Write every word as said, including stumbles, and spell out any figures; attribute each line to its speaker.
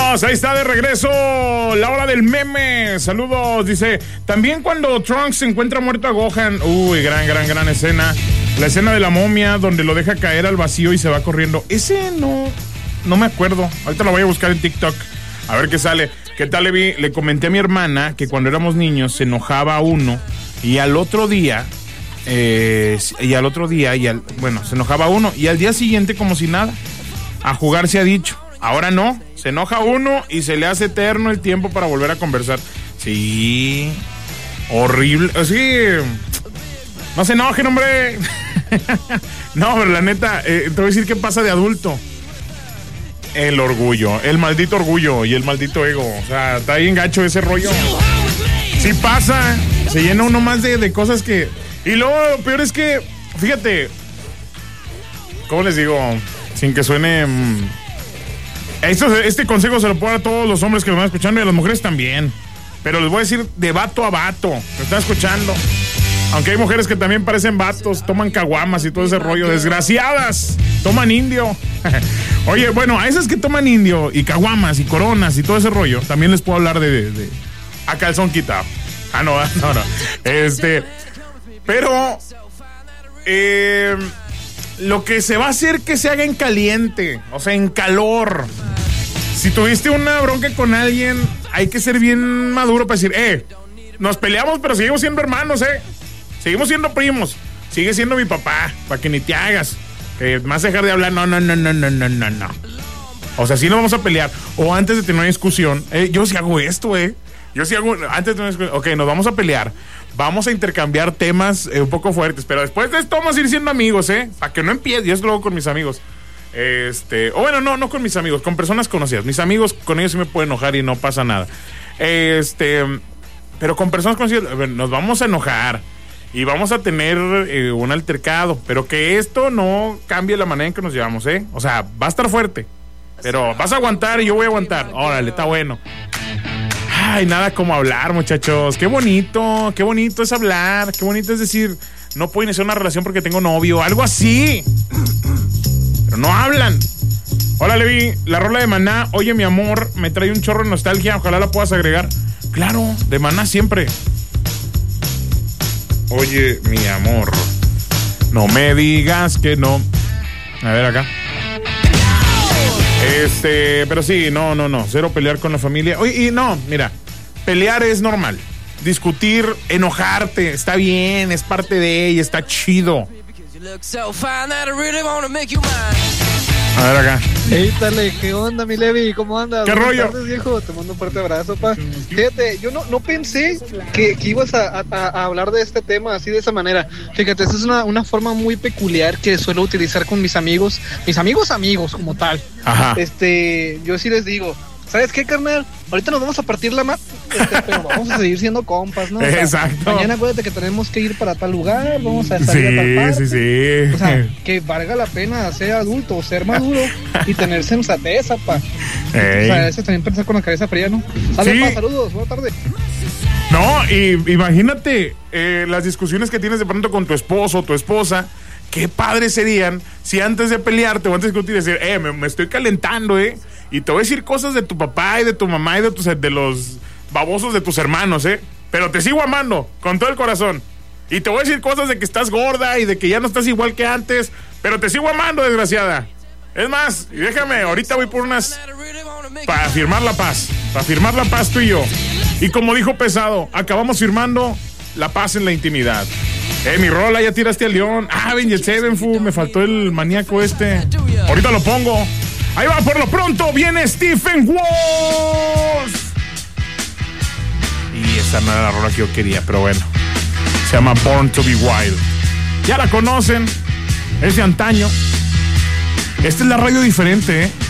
Speaker 1: Vámonos, ahí está de regreso la hora del meme. Saludos, dice. También cuando Trunks se encuentra muerto a Gohan. Uy, gran, gran, gran escena. La escena de la momia donde lo deja caer al vacío y se va corriendo. Ese no, no me acuerdo. Ahorita lo voy a buscar en TikTok. A ver qué sale. ¿Qué tal, Levi? Le comenté a mi hermana que cuando éramos niños se enojaba uno y al otro día, eh, y al otro día, y al, bueno, se enojaba uno y al día siguiente como si nada. A jugar se ha dicho. Ahora no. Se enoja uno y se le hace eterno el tiempo para volver a conversar. Sí. Horrible. Sí. No se enojen, hombre. No, pero la neta, eh, te voy a decir qué pasa de adulto. El orgullo, el maldito orgullo y el maldito ego. O sea, está bien gacho ese rollo. Sí pasa, se llena uno más de, de cosas que... Y luego lo peor es que, fíjate, ¿cómo les digo? Sin que suene... Esto, este consejo se lo puedo dar a todos los hombres que lo van escuchando y a las mujeres también. Pero les voy a decir de vato a vato. ¿Me están escuchando? Aunque hay mujeres que también parecen vatos, toman caguamas y todo ese rollo. Desgraciadas, toman indio. Oye, bueno, a esas que toman indio y caguamas y coronas y todo ese rollo, también les puedo hablar de, de, de a calzón quitado. Ah, no, no, no. Este, pero eh, lo que se va a hacer que se haga en caliente, o sea, en calor. Si tuviste una bronca con alguien, hay que ser bien maduro para decir, eh, nos peleamos, pero seguimos siendo hermanos, eh. Seguimos siendo primos. Sigue siendo mi papá, para que ni te hagas. Que más dejar de hablar, no, no, no, no, no, no, no, no. O sea, sí nos vamos a pelear. O antes de tener una discusión, eh, yo sí hago esto, eh. Yo sí hago, antes de tener una discusión, ok, nos vamos a pelear. Vamos a intercambiar temas eh, un poco fuertes, pero después de esto vamos a ir siendo amigos, eh. Para que no empiece, yo es luego con mis amigos. Este, o bueno, no, no con mis amigos, con personas conocidas. Mis amigos, con ellos sí me puedo enojar y no pasa nada. Este, pero con personas conocidas, nos vamos a enojar. Y vamos a tener eh, un altercado, pero que esto no cambie la manera en que nos llevamos, ¿eh? O sea, va a estar fuerte, pero vas a aguantar y yo voy a aguantar. Órale, está bueno. Ay, nada como hablar, muchachos. Qué bonito, qué bonito es hablar. Qué bonito es decir, no puedo iniciar una relación porque tengo novio, algo así. Pero no hablan. Hola, Levi, la rola de Maná, oye, mi amor, me trae un chorro de nostalgia, ojalá la puedas agregar. Claro, de Maná siempre. Oye, mi amor, no me digas que no. A ver acá. Este, pero sí, no, no, no. Cero pelear con la familia. Oye, y no, mira, pelear es normal. Discutir, enojarte, está bien, es parte de ella, está chido. A ver acá.
Speaker 2: Hey, dale, ¿qué onda, mi Levi? ¿Cómo andas?
Speaker 1: ¿Qué rollo?
Speaker 2: Buenas tardes, viejo. Te mando un fuerte abrazo, pa. Fíjate, yo no, no pensé que, que ibas a, a, a hablar de este tema así de esa manera. Fíjate, esa es una, una forma muy peculiar que suelo utilizar con mis amigos. Mis amigos, amigos, como tal.
Speaker 1: Ajá.
Speaker 2: Este, yo sí les digo, ¿sabes qué, carnal? Ahorita nos vamos a partir la mano, este, pero vamos a seguir siendo compas, ¿no? O sea,
Speaker 1: exacto.
Speaker 2: Mañana acuérdate que tenemos que ir para tal lugar, vamos a salir
Speaker 1: sí,
Speaker 2: a tal parte.
Speaker 1: Sí, sí,
Speaker 2: O sea, que valga la pena ser adulto, ser maduro y tener sensatez, pa.
Speaker 1: Ey.
Speaker 2: O sea, eso también pensar con la cabeza fría, ¿no? Sale,
Speaker 1: Sí.
Speaker 2: pa, saludos, buena tarde.
Speaker 1: No, y imagínate eh, las discusiones que tienes de pronto con tu esposo o tu esposa. Qué padres serían si antes de pelearte o antes de discutir decir, eh, me, me estoy calentando, eh. Y te voy a decir cosas de tu papá y de tu mamá y de, tus, de los babosos de tus hermanos, eh. Pero te sigo amando con todo el corazón. Y te voy a decir cosas de que estás gorda y de que ya no estás igual que antes. Pero te sigo amando, desgraciada. Es más, y déjame, ahorita voy por unas para firmar la paz. Para firmar la paz tú y yo. Y como dijo Pesado, acabamos firmando la paz en la intimidad. Eh, mi rola, ya tiraste al león. Ah, Avenged Sevenfold, me faltó el maníaco este. Ahorita lo pongo. Ahí va, por lo pronto viene Stephen Walls. Y esta no era la rola que yo quería, pero bueno. Se llama Born to be Wild. Ya la conocen. Es de antaño. Esta es la radio diferente, ¿eh?